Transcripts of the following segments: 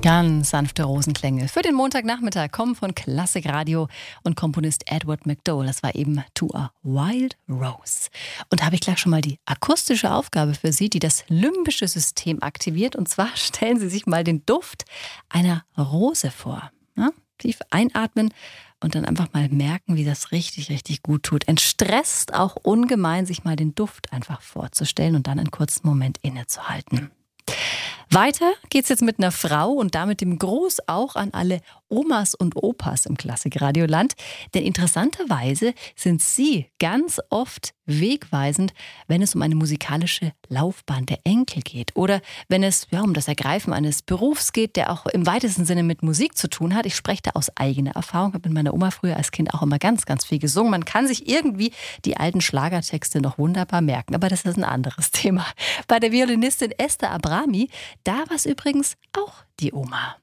Ganz sanfte Rosenklänge für den Montagnachmittag kommen von Klassikradio und Komponist Edward McDowell. Das war eben To a Wild Rose. Und da habe ich gleich schon mal die akustische Aufgabe für Sie, die das limbische System aktiviert. Und zwar stellen Sie sich mal den Duft einer Rose vor. Ja? Tief einatmen und dann einfach mal merken, wie das richtig, richtig gut tut. Entstresst auch ungemein, sich mal den Duft einfach vorzustellen und dann einen kurzen Moment innezuhalten. Weiter geht's jetzt mit einer Frau und damit dem Gruß auch an alle Omas und Opas im Klassikradioland. Denn interessanterweise sind sie ganz oft wegweisend, wenn es um eine musikalische Laufbahn der Enkel geht. Oder wenn es um das Ergreifen eines Berufs geht, der auch im weitesten Sinne mit Musik zu tun hat. Ich spreche da aus eigener Erfahrung. Ich habe mit meiner Oma früher als Kind auch immer ganz, ganz viel gesungen. Man kann sich irgendwie die alten Schlagertexte noch wunderbar merken. Aber das ist ein anderes Thema. Bei der Violinistin Esther Abrami, da war es übrigens auch die Oma.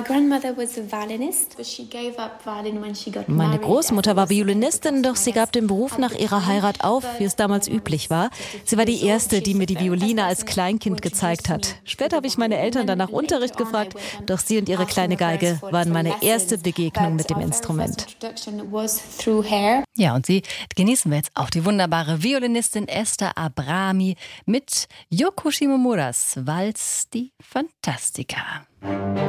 Meine Großmutter war Violinistin, doch sie gab den Beruf nach ihrer Heirat auf, wie es damals üblich war. Sie war die Erste, die mir die Violine als Kleinkind gezeigt hat. Später habe ich meine Eltern dann nach Unterricht gefragt, doch sie und ihre kleine Geige waren meine erste Begegnung mit dem Instrument. Ja, und sie genießen wir jetzt auch, die wunderbare Violinistin Esther Abrami mit Yoko Shimomuras Walz die Fantastica.